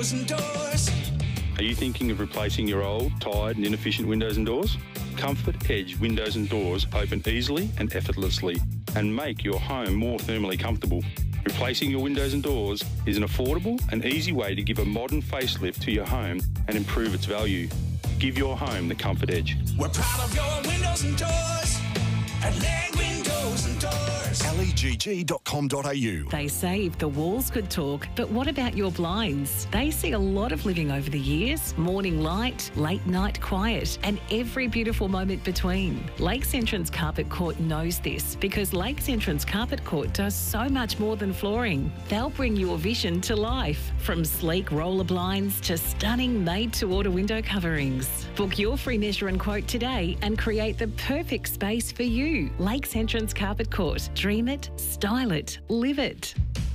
windows and doors. Are you thinking of replacing your old, tired and inefficient windows and doors? Comfort Edge windows and doors open easily and effortlessly and make your home more thermally comfortable. Replacing your windows and doors is an affordable and easy way to give a modern facelift to your home and improve its value. Give your home the Comfort Edge. We're proud of your windows and doors at Leg Windows and Doors. legg.com.au. They say if the walls could talk, but what about your blinds? They see a lot of living over the years. Morning light, late night quiet, and every beautiful moment between. Lakes Entrance Carpet Court knows this because Lakes Entrance Carpet Court does so much more than flooring. They'll bring your vision to life, from sleek roller blinds to stunning made-to-order window coverings. Book your free measure and quote today and create the perfect space for you. Lakes Entrance Carpet Court. Dream it, style it, live it.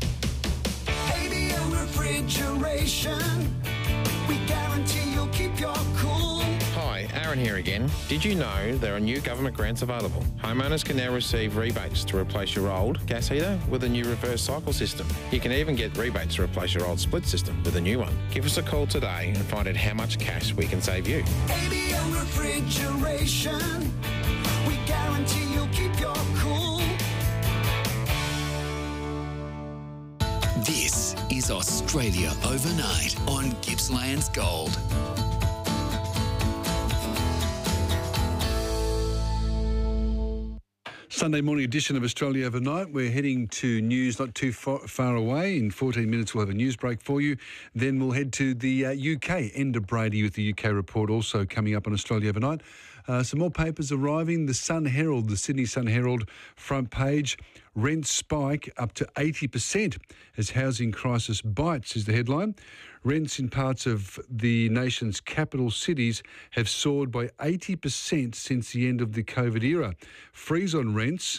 ABM Refrigeration. We guarantee you'll keep your cool. Hi, Aaron here again. Did you know there are new government grants available? Homeowners can now receive rebates to replace your old gas heater with a new reverse cycle system. You can even get rebates to replace your old split system with a new one. Give us a call today and find out how much cash we can save you. ABM Refrigeration. We guarantee you'll keep your cool. This is Australia Overnight on Gippsland's Gold. Sunday morning edition of Australia Overnight. We're heading to news not too far away. In 14 minutes we'll have a news break for you. Then we'll head to the UK. Enda Brady with the UK report also coming up on Australia Overnight. Some more papers arriving. The Sun Herald, the Sydney Sun Herald front page. Rents spike up to 80% as housing crisis bites is the headline. Rents in parts of the nation's capital cities have soared by 80% since the end of the COVID era. Freeze on rents.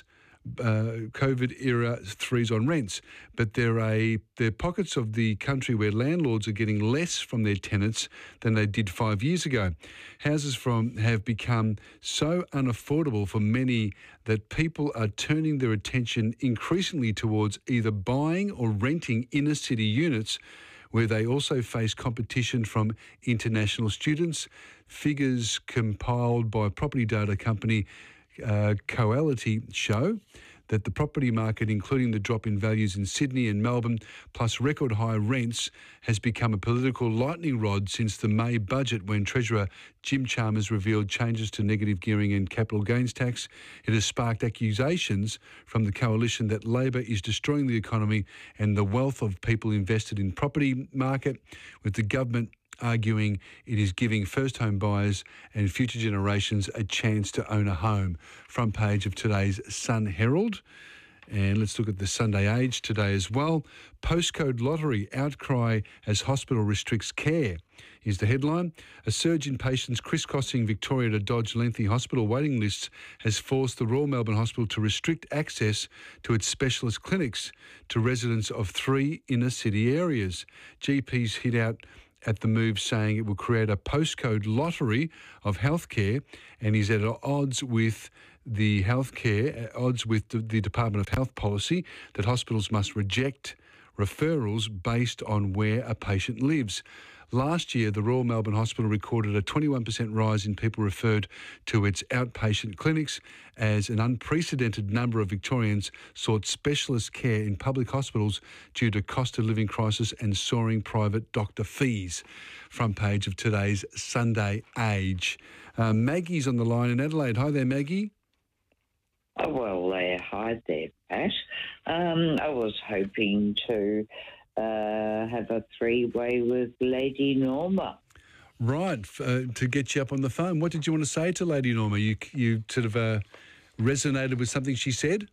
COVID era freeze on rents, but there are pockets of the country where landlords are getting less from their tenants than they did 5 years ago. Houses have become so unaffordable for many that people are turning their attention increasingly towards either buying or renting inner city units, where they also face competition from international students. Figures compiled by property data company Coality show that the property market, including the drop in values in Sydney and Melbourne, plus record high rents, has become a political lightning rod since the May budget, when Treasurer Jim Chalmers revealed changes to negative gearing and capital gains tax. It has sparked accusations from the coalition that Labor is destroying the economy and the wealth of people invested in property market, with the government arguing it is giving first home buyers and future generations a chance to own a home. Front page of today's Sun Herald. And let's look at the Sunday Age today as well. Postcode lottery, outcry as hospital restricts care is the headline. A surge in patients crisscrossing Victoria to dodge lengthy hospital waiting lists has forced the Royal Melbourne Hospital to restrict access to its specialist clinics to residents of 3 inner city areas. GPs hit out at the move, saying it will create a postcode lottery of healthcare, and is at odds with the the Department of Health policy that hospitals must reject referrals based on where a patient lives. Last year, the Royal Melbourne Hospital recorded a 21% rise in people referred to its outpatient clinics, as an unprecedented number of Victorians sought specialist care in public hospitals due to cost of living crisis and soaring private doctor fees. Front page of today's Sunday Age. Maggie's on the line in Adelaide. Hi there, Maggie. Oh, well, hi there, Pat. I was hoping to have a three-way with Lady Norma. Right, to get you up on the phone. What did you want to say to Lady Norma? You sort of resonated with something she said?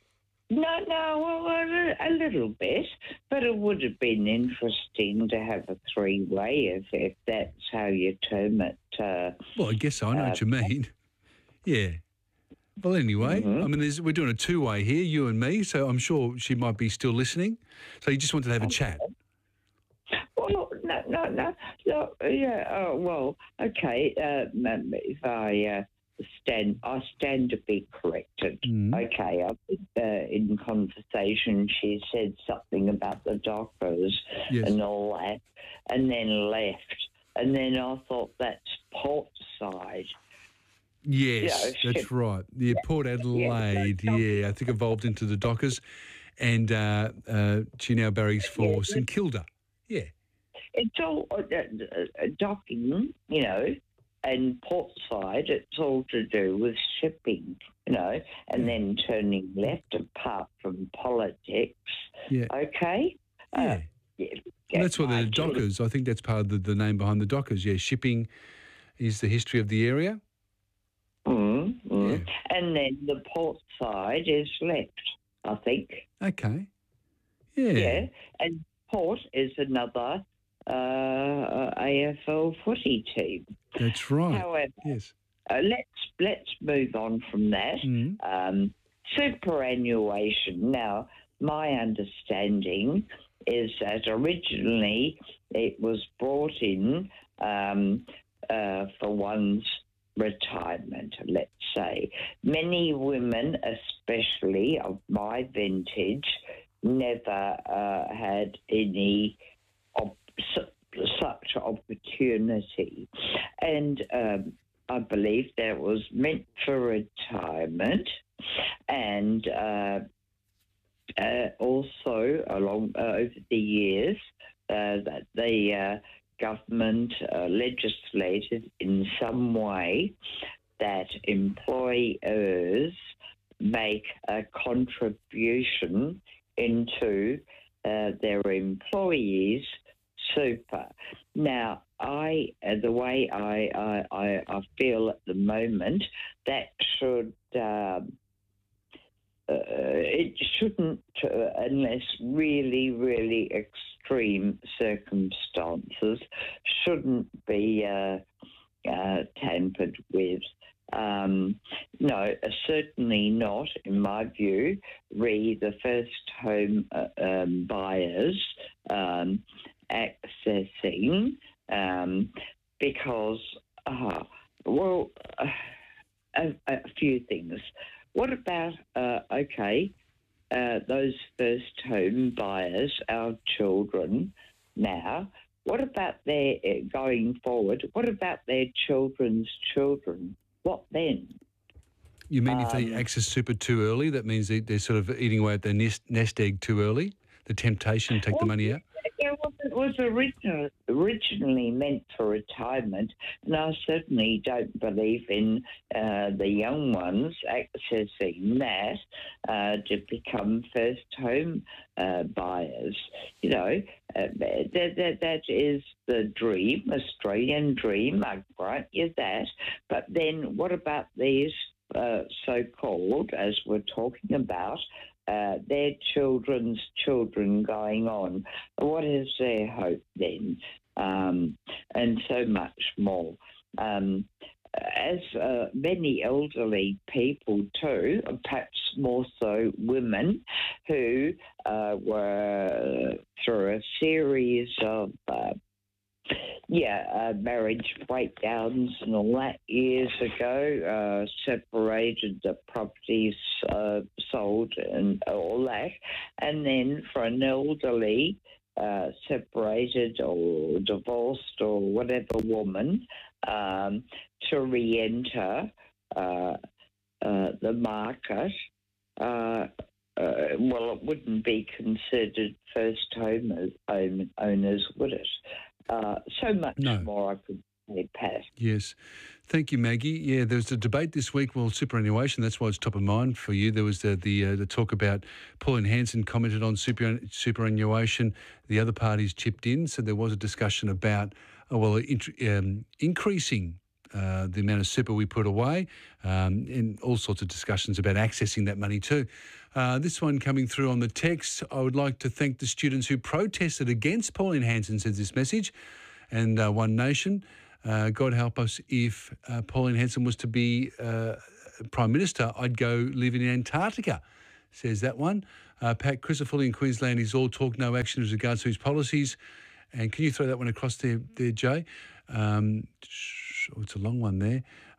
No, well, a little bit, but it would have been interesting to have a three-way if that's how you term it. Well, I guess I know what you mean. Yeah. Well, anyway, I mean, we're doing a two-way here, you and me, so I'm sure she might be still listening. So you just wanted to have a chat? Well, no, yeah, well, okay, if I stand to be corrected. Okay, I think in conversation she said something about the Dockers Yes. and all that, and then left. And then I thought that's Portside. Yes, Yeah, that's right. Yeah, Port Adelaide, I think evolved into the Dockers, and Chinau Barracks for St Kilda. Yeah. It's all docking, you know, and Portside. It's all to do with shipping, you know, and then turning left apart from politics. Yeah. Okay? Yeah. Yeah. Well, that's what the my Dockers, I think that's part of the name behind the Dockers. Yeah, shipping is the history of the area. Yeah. And then the port side is left, I think. Okay. Yeah. And Port is another AFL footy team. That's right. However, Yes. let's move on from that. Superannuation. Now, my understanding is that originally it was brought in for one's retirement, let's say. Many women, especially of my vintage, never had any such opportunity. And I believe that was meant for retirement, and also over the years that the government legislated in some way that employers make a contribution into their employees' super. Now, the way I feel at the moment, that should it shouldn't, unless really, really extreme circumstances, shouldn't be tampered with. No, certainly not, in my view, the first home buyers accessing, because, a few things. What about, those first home buyers, our children now, what about their, going forward, what about their children's children? What then? You mean if they access super too early, that means they're sort of eating away at their nest egg too early? The temptation to take the money out? It was originally meant for retirement, and I certainly don't believe in the young ones accessing that to become first home buyers. You know, that is the dream, Australian dream, I grant you that. But then what about these so-called, as we're talking about, their children's children going on? What is their hope then? And so much more. As many elderly people too, perhaps more so women, who were through a series of marriage breakdowns and all that years ago, separated, the properties sold and all that, and then for an elderly separated or divorced or whatever woman to re-enter the market, it wouldn't be considered first owners, would it? So much more I could say, Pat. Yes. Thank you, Maggie. Yeah, there was a debate this week, superannuation, that's why it's top of mind for you. There was the talk about Pauline Hanson commented on superannuation. The other parties chipped in, so there was a discussion about, increasing the amount of super we put away, and all sorts of discussions about accessing that money too. This one coming through on the text, I would like to thank the students who protested against Pauline Hanson, says this message, and One Nation. God help us if Pauline Hanson was to be Prime Minister, I'd go live in Antarctica, says that one. Pat Crisafulli in Queensland is all talk, no action as regards to his policies. And can you throw that one across there Jay? It's a long one there.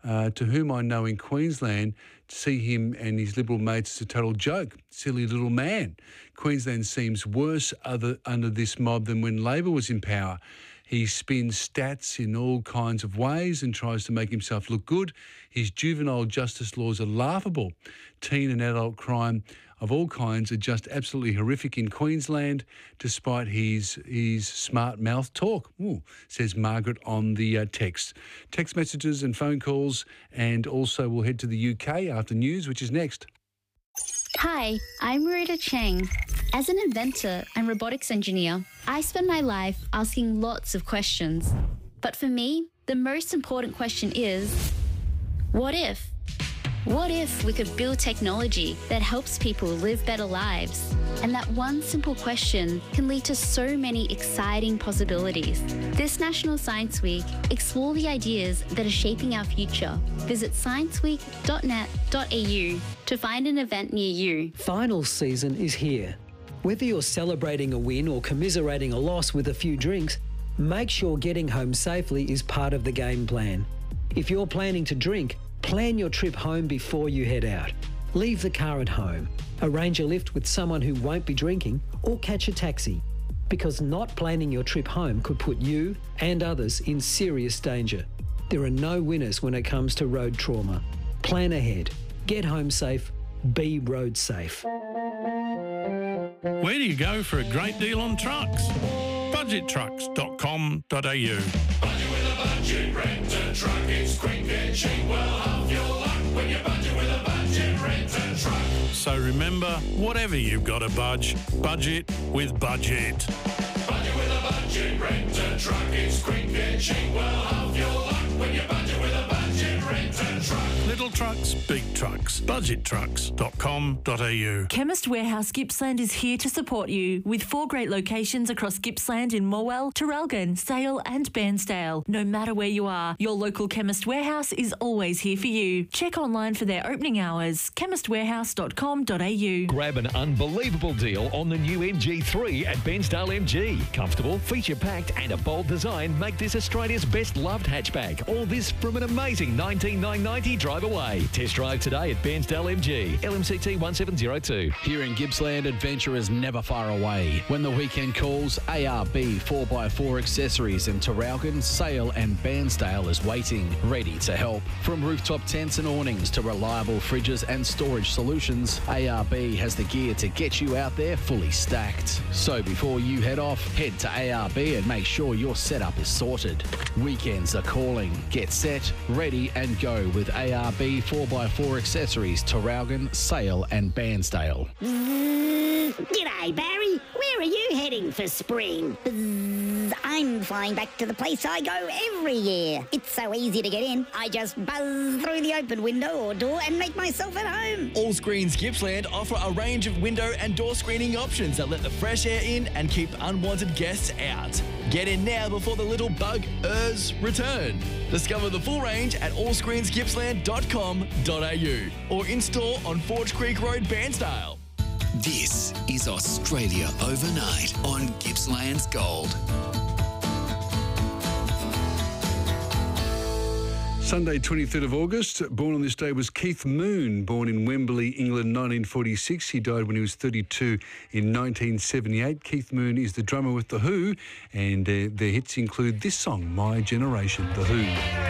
to whom I know in Queensland, to see him and his Liberal mates is a total joke. Silly little man. Queensland seems worse under this mob than when Labor was in power. He spins stats in all kinds of ways and tries to make himself look good. His juvenile justice laws are laughable. Teen and adult crime of all kinds are just absolutely horrific in Queensland, despite his smart mouth talk, says Margaret on the text. Text messages and phone calls, and also we'll head to the UK after news, which is next. Hi, I'm Marita Cheng. As an inventor and robotics engineer, I spend my life asking lots of questions. But for me, the most important question is, what if? What if we could build technology that helps people live better lives? And that one simple question can lead to so many exciting possibilities. This National Science Week, explore the ideas that are shaping our future. Visit scienceweek.net.au to find an event near you. Finals season is here. Whether you're celebrating a win or commiserating a loss with a few drinks, make sure getting home safely is part of the game plan. If you're planning to drink, plan your trip home before you head out. Leave the car at home. Arrange a lift with someone who won't be drinking, or catch a taxi. Because not planning your trip home could put you and others in serious danger. There are no winners when it comes to road trauma. Plan ahead. Get home safe. Be road safe. Where do you go for a great deal on trucks? Budgettrucks.com.au. Budget with a budget, rent a truck, it's quick and cheap. Well, have your luck when you budget with a budget, rent a truck. So remember, whatever you've got to budget with Budget. Budget with a budget, rent a truck, it's quick and cheap. Well, have your luck when you budget with a budget, rent a truck. Little trucks, big trucks. Budgettrucks.com.au. Chemist Warehouse Gippsland is here to support you with 4 great locations across Gippsland in Morwell, Traralgon, Sale and Bairnsdale. No matter where you are, your local Chemist Warehouse is always here for you. Check online for their opening hours. chemistwarehouse.com.au. Grab an unbelievable deal on the new MG3 at Bairnsdale MG. Comfortable, feature-packed and a bold design make this Australia's best loved hatchback. All this from an amazing $19,990 drive away. Test drive today at Bairnsdale MG, LMCT 1702. Here in Gippsland, adventure is never far away. When the weekend calls, ARB 4x4 Accessories in Traralgon, Sale and Bairnsdale is waiting, ready to help. From rooftop tents and awnings to reliable fridges and storage solutions, ARB has the gear to get you out there fully stacked. So before you head off, head to ARB and make sure your setup is sorted. Weekends are calling. Get set, ready and go with ARB 4x4 Accessories, Traralgon, Sale and Bairnsdale. G'day, Barry. Where are you heading for spring? I'm flying back to the place I go every year. It's so easy to get in. I just buzz through the open window or door and make myself at home. All Screens Gippsland offer a range of window and door screening options that let the fresh air in and keep unwanted guests out. Get in now before the little bug-ers return. Discover the full range at allscreensgippsland.com.au or in-store on Forge Creek Road, Bairnsdale. This is Australia Overnight on Gippsland's Gold. Sunday, 23rd of August. Born on this day was Keith Moon, born in Wembley, England, 1946. He died when he was 32 in 1978. Keith Moon is the drummer with The Who, and their hits include this song, My Generation, The Who.